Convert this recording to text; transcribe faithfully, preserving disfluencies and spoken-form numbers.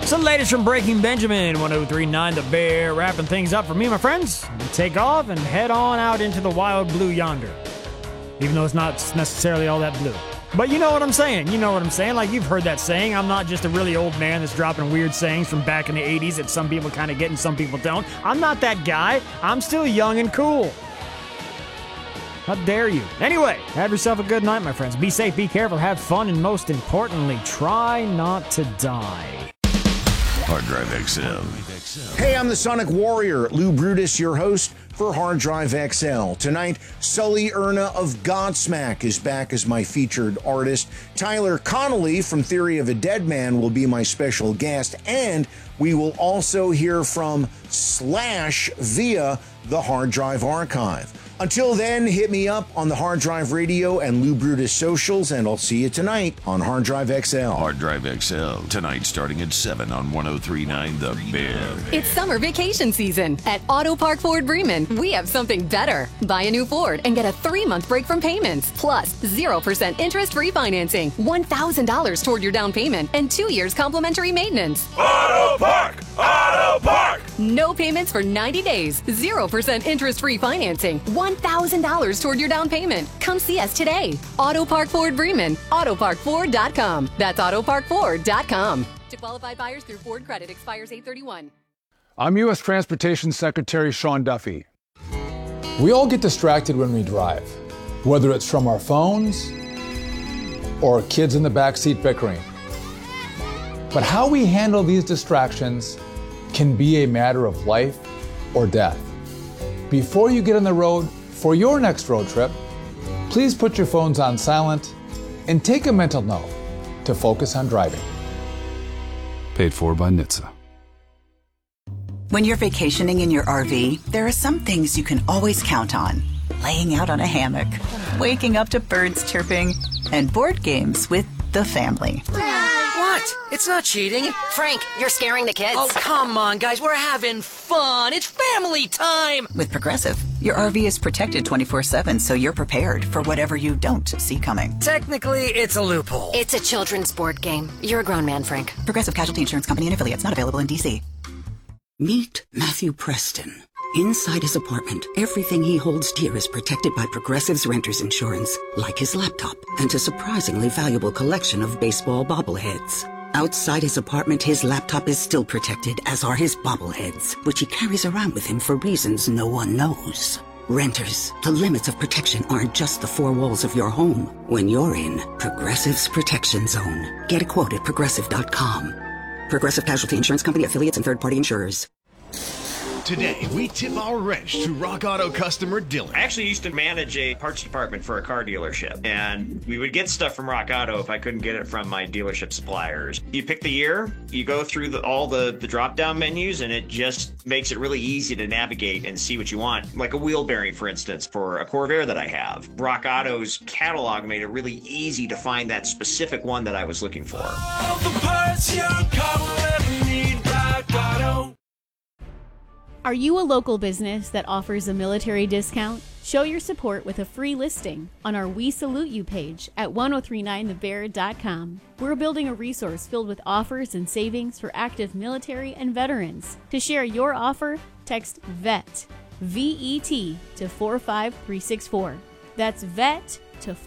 So the latest from Breaking Benjamin, one oh three point nine The Bear, wrapping things up for me and my friends. We take off and head on out into the wild blue yonder. Even though it's not necessarily all that blue. But you know what I'm saying. You know what I'm saying. Like, you've heard that saying. I'm not just a really old man that's dropping weird sayings from back in the eighties that some people kind of get and some people don't. I'm not that guy. I'm still young and cool. How dare you? Anyway, have yourself a good night, my friends. Be safe, be careful, have fun, and most importantly, try not to die. Hard Drive X L. Hey, I'm the Sonic Warrior, Lou Brutus, your host for Hard Drive X L. Tonight, Sully Erna of Godsmack is back as my featured artist. Tyler Connolly from Theory of a Dead Man will be my special guest, and we will also hear from Slash via the Hard Drive Archive. Until then, hit me up on the Hard Drive Radio and Lou Brutus socials, and I'll see you tonight on Hard Drive X L. Hard Drive X L, tonight starting at seven on one oh three point nine The Bear. It's summer vacation season. At Auto Park Ford Bremen, we have something better. Buy a new Ford and get a three-month break from payments, plus zero percent interest-free financing, one thousand dollars toward your down payment, and two years complimentary maintenance. Auto Park! Auto Park! No payments for ninety days, zero percent interest-free financing, one thousand dollars toward your down payment. Come see us today. Auto Park Ford Bremen, auto park ford dot com. That's auto park ford dot com. To qualified buyers through Ford Credit, expires eight thirty-one. I'm U S Transportation Secretary Sean Duffy. We all get distracted when we drive, whether it's from our phones or kids in the backseat bickering. But how we handle these distractions can be a matter of life or death. Before you get on the road for your next road trip, please put your phones on silent and take a mental note to focus on driving. Paid for by N H T S A. When you're vacationing in your R V, there are some things you can always count on. Laying out on a hammock, waking up to birds chirping, and board games with the family. What? It's not cheating. Frank, you're scaring the kids. Oh, come on, guys. We're having fun. It's family time. With Progressive, your R V is protected twenty-four seven, so you're prepared for whatever you don't see coming. Technically, it's a loophole. It's a children's board game. You're a grown man, Frank. Progressive Casualty Insurance Company and affiliates, not available in D C. Meet Matthew Preston. Inside his apartment, everything he holds dear is protected by Progressive's renter's insurance, like his laptop and a surprisingly valuable collection of baseball bobbleheads. Outside his apartment, his laptop is still protected, as are his bobbleheads, which he carries around with him for reasons no one knows. Renters, the limits of protection aren't just the four walls of your home. When you're in Progressive's Protection Zone, get a quote at progressive dot com. Progressive Casualty Insurance Company, affiliates, and third-party insurers. Today, we tip our wrench to Rock Auto customer Dylan. I actually used to manage a parts department for a car dealership, and we would get stuff from Rock Auto if I couldn't get it from my dealership suppliers. You pick the year, you go through the, all the, the drop-down menus, and it just makes it really easy to navigate and see what you want. Like a wheel bearing, for instance, for a Corvair that I have. Rock Auto's catalog made it really easy to find that specific one that I was looking for. All the parts your car will ever need, Rock Auto. Are you a local business that offers a military discount? Show your support with a free listing on our We Salute You page at ten thirty-nine the bear dot com. We're building a resource filled with offers and savings for active military and veterans. To share your offer, text VET, V E T, to four five three six four. That's VET to